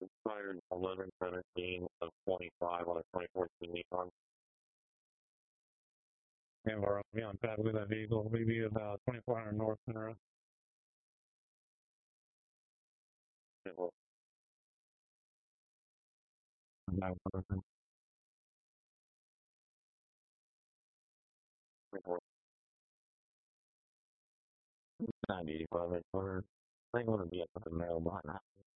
expired 11/17 of 25 on a 2014 Nissan. And we're on pad with that vehicle. We'll be about 2400 North Monroe. It will. 9085. I think I'm going to be up at the mail behind that.